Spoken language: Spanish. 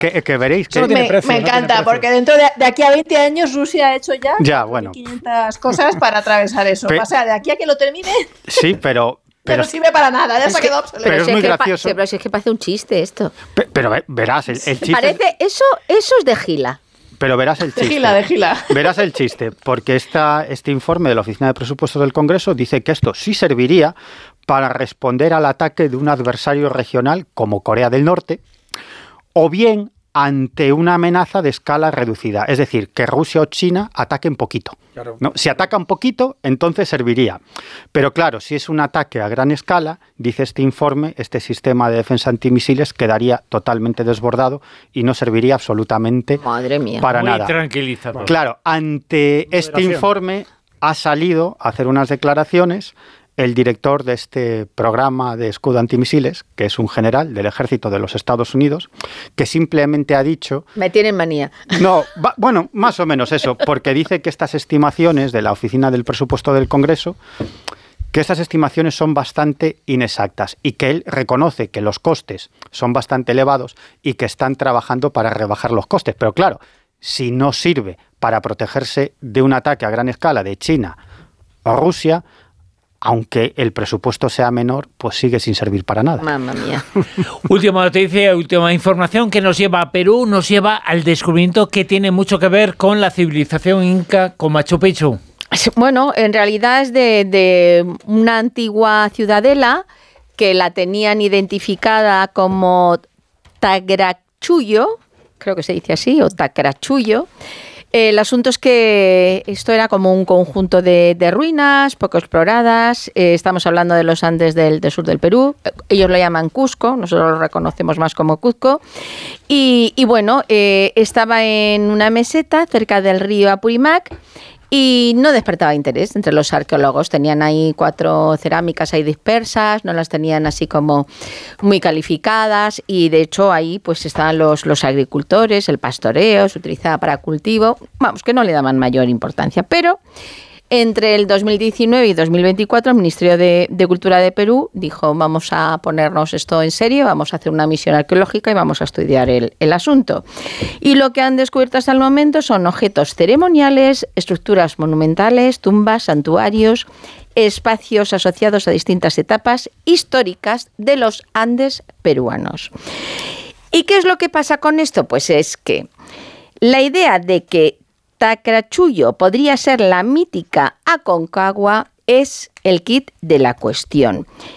que veréis que... Me encanta, porque dentro de aquí a 20 años Rusia ha hecho ya 500 cosas para atravesar eso. O sea, de aquí a que lo termine... Sí, pero no sirve para nada, ya se ha quedado obsoleto. Pero es muy gracioso. Pero si es que parece un chiste esto. Pero verás, el chiste... Parece, eso es de gila. Pero verás el chiste. De gila. Verás el chiste, porque este informe de la Oficina de Presupuestos del Congreso dice que esto sí serviría para responder al ataque de un adversario regional como Corea del Norte, o bien ante una amenaza de escala reducida, es decir, que Rusia o China ataquen poquito. Claro. ¿No? Si atacan poquito, entonces serviría. Pero claro, si es un ataque a gran escala, dice este informe, este sistema de defensa antimisiles quedaría totalmente desbordado y no serviría absolutamente para nada. Muy tranquilizador. Claro, ante este informe ha salido a hacer unas declaraciones el director de este programa de escudo antimisiles, que es un general del ejército de los Estados Unidos, que simplemente ha dicho... Me tienen manía. No, bueno, más o menos eso, porque dice que estas estimaciones de la Oficina del Presupuesto del Congreso, que estas estimaciones son bastante inexactas y que él reconoce que los costes son bastante elevados y que están trabajando para rebajar los costes. Pero claro, si no sirve para protegerse de un ataque a gran escala de China o Rusia, aunque el presupuesto sea menor, pues sigue sin servir para nada. Mamma mía. Última noticia, última información que nos lleva a Perú, nos lleva al descubrimiento que tiene mucho que ver con la civilización inca, con Machu Picchu. Bueno, en realidad es de una antigua ciudadela que la tenían identificada como Tagrachullo, creo que se dice así, o Tacrachullo. El asunto es que esto era como un conjunto de ruinas poco exploradas. Estamos hablando de los Andes del sur del Perú. Ellos lo llaman Cusco, nosotros lo reconocemos más como Cuzco. Y bueno, estaba en una meseta cerca del río Apurímac y no despertaba interés entre los arqueólogos. Tenían ahí 4 cerámicas ahí dispersas, no las tenían así como muy calificadas y de hecho ahí pues estaban los agricultores, el pastoreo, se utilizaba para cultivo, vamos, que no le daban mayor importancia, pero entre el 2019 y 2024 el Ministerio de Cultura de Perú dijo vamos a ponernos esto en serio, vamos a hacer una misión arqueológica y vamos a estudiar el asunto. Y lo que han descubierto hasta el momento son objetos ceremoniales, estructuras monumentales, tumbas, santuarios, espacios asociados a distintas etapas históricas de los Andes peruanos. ¿Y qué es lo que pasa con esto? Pues es que la idea de que Tacrachullo podría ser la mítica Aconcagua es el kit de la cuestión.